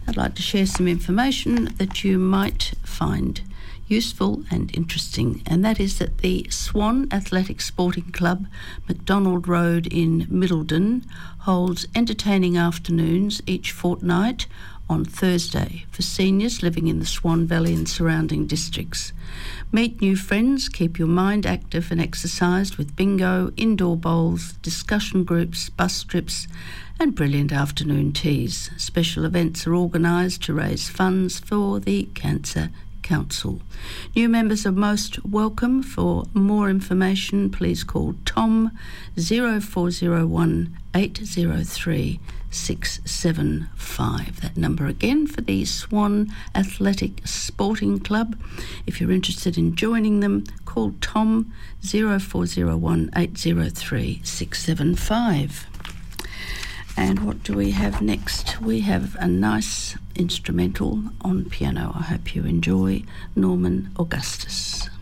I'd like to share some information that you might find useful and interesting, and that is that the Swan Athletic Sporting Club, McDonald Road in Middleton, holds entertaining afternoons each fortnight on Thursday for seniors living in the Swan Valley and surrounding districts. Meet new friends, keep your mind active and exercised with bingo, indoor bowls, discussion groups, bus trips and brilliant afternoon teas. Special events are organised to raise funds for the Cancer Council. New members are most welcome. For more information, please call Tom 0401 803 675. That number again for the Swan Athletic Sporting Club. If you're interested in joining them, call Tom 0401 803 675. And what do we have next? We have a nice instrumental on piano. I hope you enjoy Norman Augustus.